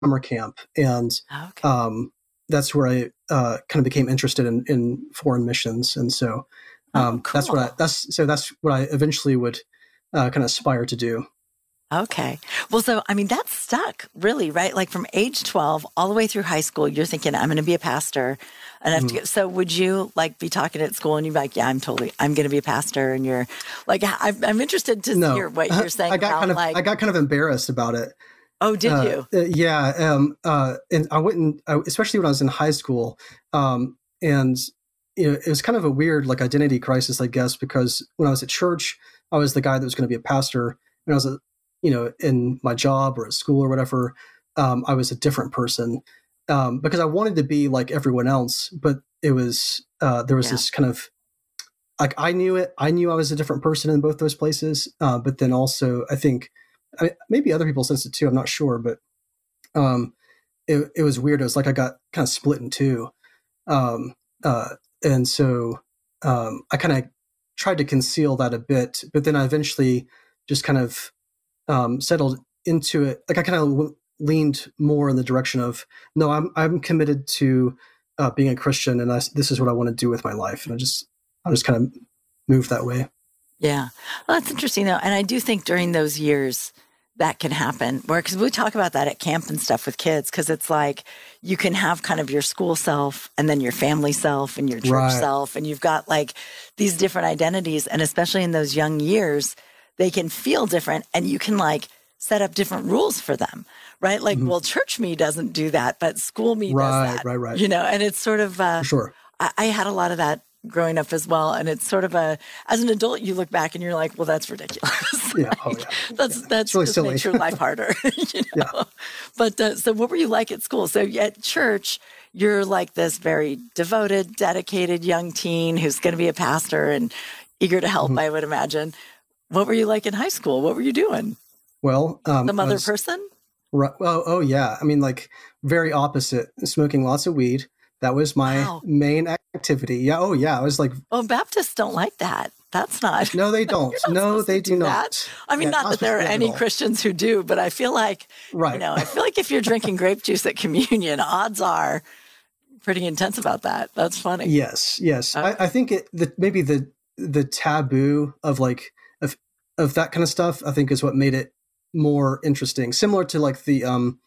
summer camp, and Okay. that's where I kind of became interested in foreign missions, and so Oh, that's what cool. that's what I eventually would kind of aspire to do. Okay. Well, so I mean, that's stuck really, right? Like from age 12 all the way through high school, you're thinking, I'm going to be a pastor. And I have to Mhm. get, so would you like be talking at school and you'd be like, yeah, I'm going to be a pastor. And you're like, I'm interested to hear No, what you're saying about like, I got kind of embarrassed about it. oh, did you? Yeah, and I wouldn't, especially when I was in high school, and it was kind of a weird like identity crisis, I guess, because when I was at church, I was the guy that was going to be a pastor. When I was, in my job or at school or whatever, I was a different person because I wanted to be like everyone else, but it was there was Yeah. this kind of like I knew it. I knew I was a different person in both those places, but then also I think maybe other people sensed it too. I'm not sure, but um, it was weird. It was like I got kind of split in two, um, and so I kind of tried to conceal that a bit, but then I eventually just kind of settled into it. Like I kind of leaned more in the direction of no, I'm committed to being a Christian, and this is what I want to do with my life, and I just kind of moved that way. Yeah. Well, that's interesting though. And I do think during those years that can happen where, cause we talk about that at camp and stuff with kids. Cause it's like you can have kind of your school self and then your family self and your church Right. self. And you've got like these different identities. And especially in those young years, they can feel different and you can like set up different rules for them, right? Like, Mhm. well, church me doesn't do that, but school me does Right. that, Right. Right. and it's sort of, For sure. I had a lot of that growing up as well. And it's sort of as an adult, you look back and you're like, well, that's ridiculous. Yeah. Oh Like, yeah. Yeah. It's that's really just silly. makes your life harder, Yeah. But so what were you like at school? So at church, you're like this very devoted, dedicated young teen who's going to be a pastor and eager to help, Mhm. I would imagine. What were you like in high school? What were you doing? Well, Some I other was person? right. Oh yeah. I mean, like very opposite. Smoking lots of weed. That was my Wow. main activity. Yeah. Oh yeah. I was like, Well, Baptists don't like that. That's not, no, they don't. you're not No, supposed to they do do that. not. I mean, Yeah, not not that supposed there to are do that at any all. Christians who do, but I feel like, Right. if you're drinking grape juice at communion, odds are pretty intense about that. That's funny. Yes. Yes. I Okay. think maybe the taboo of like of that kind of stuff. I think is what made it more interesting. Similar to like the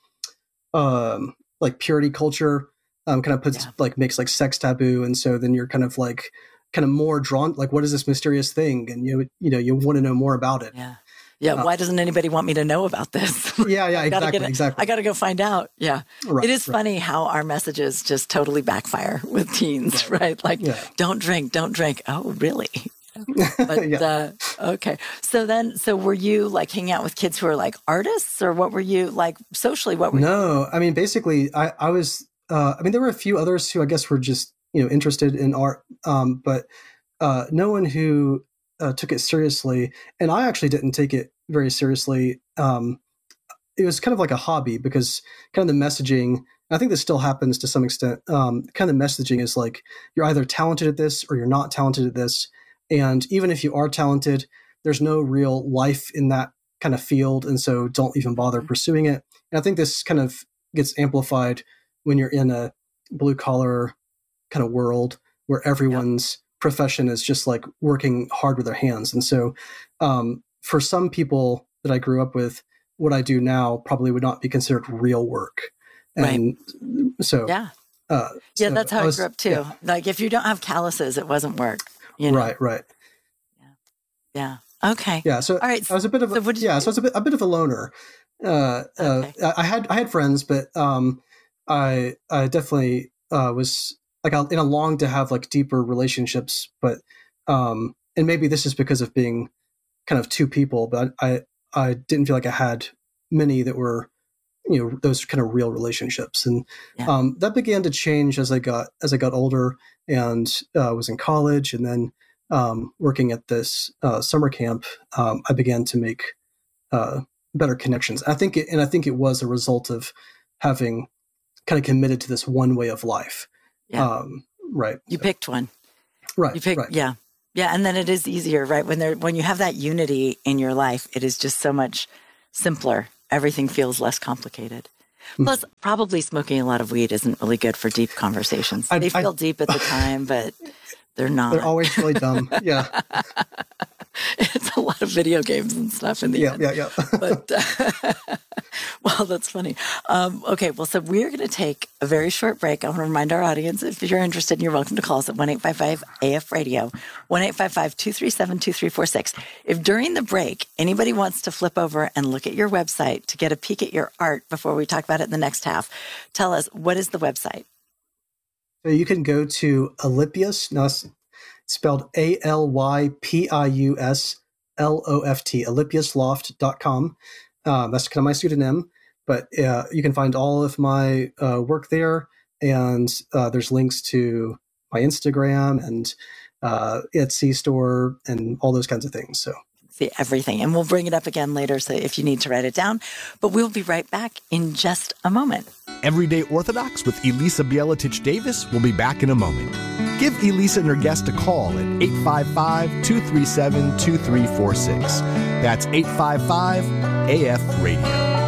like purity culture kind of puts Yeah. like makes like sex taboo, and so then you're kind of more drawn like what is this mysterious thing, and you want to know more about it. Yeah. Yeah. uh, Why doesn't anybody want me to know about this? yeah, yeah, I gotta get exactly, it. I exactly. gotta go find out. Yeah. Right, It is right, funny how our messages just totally backfire with teens, right. right? Like, Yeah. don't drink, don't drink. Oh, really? But Yeah. okay. So were you like hanging out with kids who are like artists, or what were you like socially? What were you doing? No, I mean basically I was I mean there were a few others who I guess were just interested in art, but no one who took it seriously, and I actually didn't take it very seriously. It was kind of like a hobby because kind of the messaging. I think this still happens to some extent. Kind of the messaging is like you're either talented at this or you're not talented at this, and even if you are talented, there's no real life in that kind of field, and so don't even bother Mhm. pursuing it. And I think this kind of gets amplified when you're in a blue collar kind of world where Yep. everyone's profession is just like working hard with their hands. And so, for some people that I grew up with, what I do now probably would not be considered real work. Right. And so, Yeah. uh, Yeah. so That's how I I grew was, up yeah, too. Like if you don't have calluses, it wasn't work. You know. right, right, Yeah. Yeah. Okay. yeah. So All right. I was a bit of So a, what did yeah. you So I was a bit of a loner. Okay. I had friends, but I definitely was like I longed to have like deeper relationships, but and maybe this is because of being kind of two people, but I didn't feel like I had many that were those kind of real relationships, and Yeah. that began to change as I got older and was in college, and then working at this summer camp. I began to make uh, better connections. I think it was a result of having kind of committed to this one way of life. Yeah. Um, right. You So, picked one. right. You picked, Right. yeah. Yeah. And then it is easier, right? When you have that unity in your life, it is just so much simpler. Everything feels less complicated. Plus, probably smoking a lot of weed isn't really good for deep conversations. They feel deep at the time, but they're not. They're always really dumb. Yeah. It's a lot of video games and stuff in the end. Yeah. But, well, that's funny. Okay, well, so we're going to take a very short break. I want to remind our audience, if you're interested, you're welcome to call us at 1-855-AF-RADIO, 1-855-237-2346. If during the break, anybody wants to flip over and look at your website to get a peek at your art before we talk about it in the next half, tell us, what is the website? So you can go to Alypius. Now, it's spelled ALYPIUSLOFT, alypiusloft.com. That's kind of my pseudonym, but you can find all of my work there, and there's links to my Instagram and Etsy store and all those kinds of things. So see everything, and we'll bring it up again later, so if you need to write it down. But we'll be right back in just a moment. Everyday Orthodox with Elisa Bieletich-Davis will be back in a moment. Give Elisa and her guest a call at 855-237-2346. That's 855-AF-RADIO.